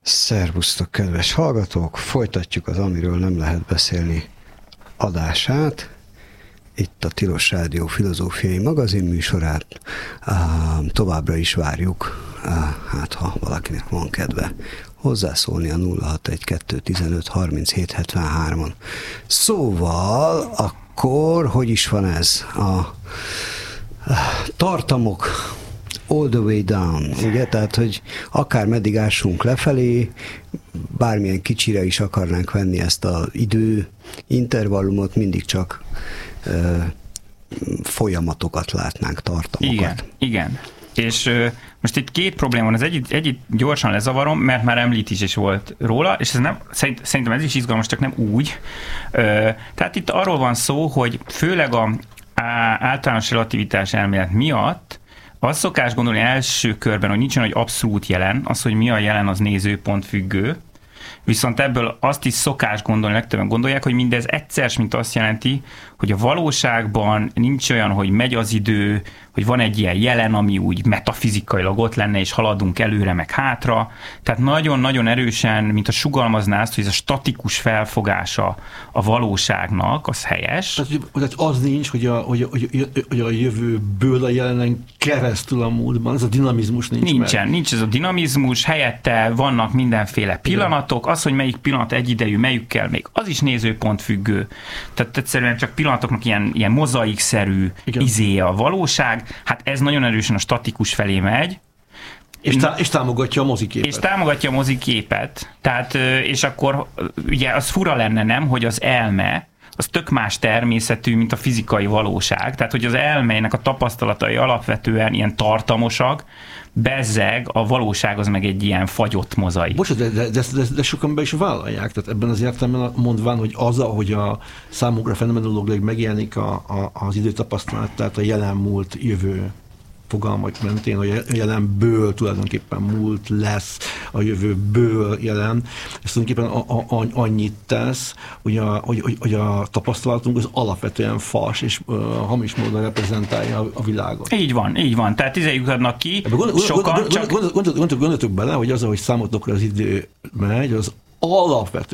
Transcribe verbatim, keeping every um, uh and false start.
Szervusztok, kedves hallgatók! Folytatjuk az Amiről nem lehet beszélni adását. Itt a Tilos Rádió filozófiai magazin műsorát. Továbbra is várjuk, hát ha valakinek van kedve hozzászólni a nulla hat egy kettő tizenöt harminchét hetvenhárom-on. Szóval akkor, hogy is van ez? A tartamok all the way down, ugye? Tehát, hogy akár meddig ássunk lefelé, bármilyen kicsire is akarnánk venni ezt az idő intervallumot, mindig csak ö, folyamatokat látnánk, tartamokat. Igen, igen. És ö, most itt két probléma van. Az egyik, egyik gyorsan lezavarom, mert már említés is volt róla, és ez nem, szerint, szerintem ez is izgalmas, csak nem úgy. Ö, tehát itt arról van szó, hogy főleg a általános relativitás elmélet miatt azt szokás gondolni első körben, hogy nincsen egy abszolút jelen, az, hogy mi a jelen, az nézőpont függő, viszont ebből azt is szokás gondolni, legtöbben gondolják, hogy mindez egyszer, mint azt jelenti, hogy a valóságban nincs olyan, hogy megy az idő, hogy van egy ilyen jelen, ami úgy metafizikailag ott lenne, és haladunk előre, meg hátra. Tehát nagyon-nagyon erősen, mint a sugalmazná azt, hogy ez a statikus felfogása a valóságnak, az helyes. Tehát az nincs, hogy a, hogy, a, hogy a jövőből a jelenen keresztül a múltban, ez a dinamizmus nincs Nincsen, meg. nincs ez a dinamizmus, helyette vannak mindenféle pillanatok, az, hogy melyik pillanat egyidejű, melyikkel még, az is nézőpont függő. Tehát egyszerűen csak pillanatoknak ilyen, ilyen mozaikszerű izéje a valóság. Hát ez nagyon erősen a statikus felé megy. És, tá- és támogatja a moziképet. És támogatja a moziképet. Tehát, és akkor ugye az fura lenne, nem, hogy az elme az tök más természetű, mint a fizikai valóság. Tehát, hogy az elmének a tapasztalatai alapvetően ilyen tartamosak, bezzeg, a valóság az meg egy ilyen fagyott mozaik. Bocsánat, de, de, de, de sokan be is vállalják. Tehát ebben az értelemben mondván, hogy az, ahogy a számunkra fenomenológiailag megjelenik a, a, az időtapasztalat, tehát a jelen, múlt, jövő fogalmak mentén, hogy a jelenből tulajdonképpen múlt lesz, a jövőből jelen. Ez tulajdonképpen a, a, a, annyit tesz, hogy a, hogy, hogy, hogy a tapasztalatunk az alapvetően fals és uh, hamis módon reprezentálja a, a világot. Így van, így van. Tehát tízejük adnak ki, gondol, sokan gondol, csak... Gondoltok, gondoltok bele, hogy az, ahogy számotokra az idő megy, az alapvetően